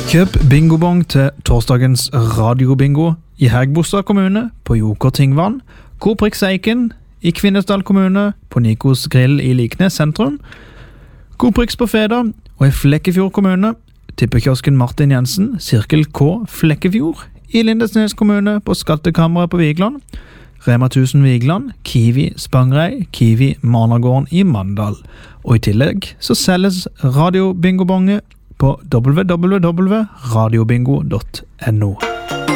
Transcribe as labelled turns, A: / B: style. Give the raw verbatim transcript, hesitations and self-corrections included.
A: Kjøp bingobong til torsdagens radiobingo i Hægbostad kommune på Joker Tingvann, Koprix Eiken i Kvinesdal kommune på Nikos Grill i Liknes sentrum, Koprix på Feda og i Flekkefjord kommune, tippekiosken Martin Jensen, Sirkel K Flekkefjord i Lindesnes kommune på Skattekammeret på Vigland, Rema tusen Vigland, Kiwi Spangrei, Kiwi Managården i Mandal. Og i tillegg så selges radiobingobonge på w w w punktum radiobingo punktum no.